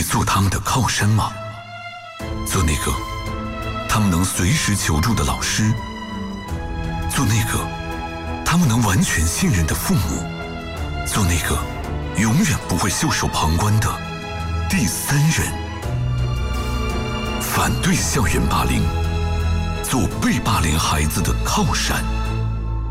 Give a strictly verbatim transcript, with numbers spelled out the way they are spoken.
做他们的靠山吗？做那个他们能随时求助的老师，做那个他们能完全信任的父母，做那个永远不会袖手旁观的第三人。反对校园霸凌，做被霸凌孩子的靠山。